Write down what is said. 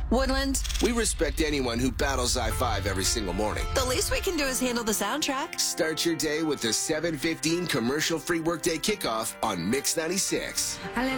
Woodland. We respect anyone who battles I-5 every single morning. The least we can do is handle the soundtrack. Start your day with the 7:15 commercial-free workday kickoff on Mix 96.